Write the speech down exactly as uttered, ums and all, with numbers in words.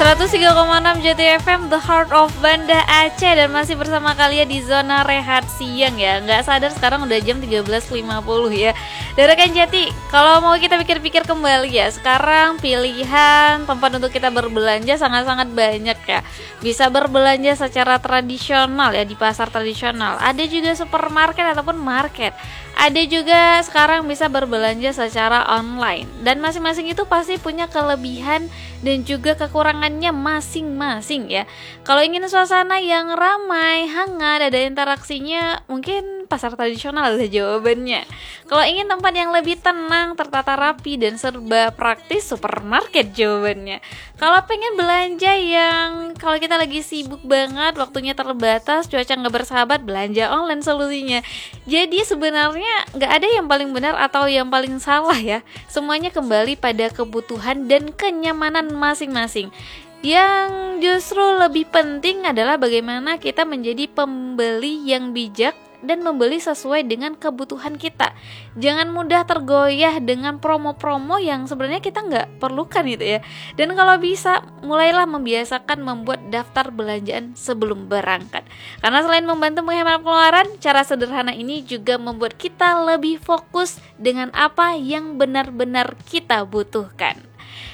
seratus tiga koma enam J T F M, The Heart of Banda Aceh. Dan masih bersama kalian di Zona Rehat Siang ya. Nggak sadar sekarang udah jam tiga belas lima puluh ya. Dan rekan Jati, kalau mau kita pikir-pikir kembali ya, sekarang pilihan tempat untuk kita berbelanja sangat-sangat banyak ya. Bisa berbelanja secara tradisional ya, di pasar tradisional. Ada juga supermarket ataupun market. Ada juga sekarang bisa berbelanja secara online. Dan masing-masing itu pasti punya kelebihan dan juga kekurangannya masing-masing ya. Kalau ingin suasana yang ramai, hangat, ada interaksinya, mungkin pasar tradisional adalah jawabannya. Kalau ingin tempat yang lebih tenang, tertata rapi dan serba praktis, supermarket jawabannya. Kalau pengen belanja yang kalau kita lagi sibuk banget, waktunya terbatas, cuaca nggak bersahabat, belanja online solusinya. Jadi sebenarnya nggak ada yang paling benar atau yang paling salah ya. Semuanya kembali pada kebutuhan dan kenyamanan masing-masing. Yang justru lebih penting adalah bagaimana kita menjadi pembeli yang bijak dan membeli sesuai dengan kebutuhan kita. Jangan mudah tergoyah dengan promo-promo yang sebenarnya kita nggak perlukan gitu ya. Dan kalau bisa, mulailah membiasakan membuat daftar belanjaan sebelum berangkat. Karena selain membantu menghemat pengeluaran, cara sederhana ini juga membuat kita lebih fokus dengan apa yang benar-benar kita butuhkan.